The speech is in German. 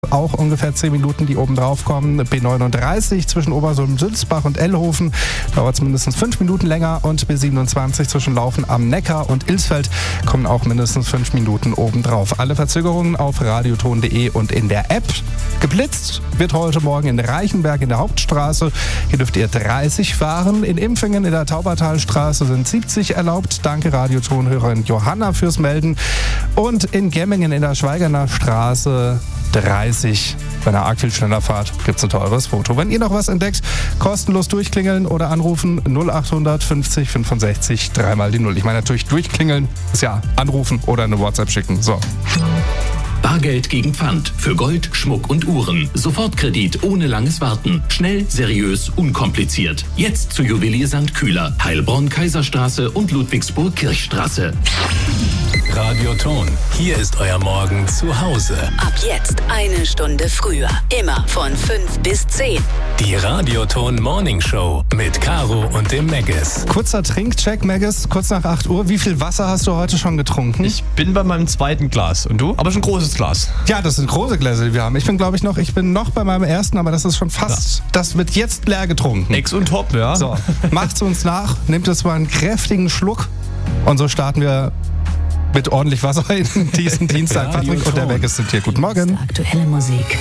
Auch ungefähr 10 Minuten, die oben drauf kommen. B39 zwischen Obersulm, Sülzbach und Ellhofen dauert es mindestens 5 Minuten länger. Und B27 zwischen Laufen am Neckar und Ilsfeld kommen auch mindestens 5 Minuten oben drauf. Alle Verzögerungen auf radioton.de und in der App. Geblitzt wird heute Morgen in Reichenberg in der Hauptstraße. Hier dürft ihr 30 fahren. In Impfingen in der Taubertalstraße sind 70 erlaubt. Danke Radiotonhörerin Johanna fürs Melden. Und in Gemmingen in der Schweigerner Straße 30. Wenn ihr arg viel schneller fahrt, gibt es ein teures Foto. Wenn ihr noch was entdeckt, kostenlos durchklingeln oder anrufen 0800 50 65 3 die 0. Ich meine natürlich durchklingeln ist ja anrufen oder eine WhatsApp schicken. So. Bargeld gegen Pfand für Gold, Schmuck und Uhren. Sofortkredit ohne langes Warten. Schnell, seriös, unkompliziert. Jetzt zu Juwelier St. Kühler, Heilbronn, Kaiserstraße und Ludwigsburg Kirchstraße. Radioton, hier ist euer Morgen zu Hause. Ab jetzt 1 Stunde früher. Immer von 5 bis 10. Die Radioton Morning Show mit Caro und dem Maggis. Kurzer Trinkcheck, Maggis, kurz nach 8 Uhr. Wie viel Wasser hast du heute schon getrunken? Ich bin bei meinem zweiten Glas. Und du? Aber schon ein großes Glas. Ja, das sind große Gläser, die wir haben. Ich bin noch bei meinem ersten, aber das ist schon fast, ja. Das wird jetzt leer getrunken. Ex und top, ja. So, macht's uns nach, nehmt es mal einen kräftigen Schluck und so starten wir mit ordentlich Wasser in diesen Dienstag. Patrick und der Maggis sind hier. Guten Morgen. Aktuelle Musik.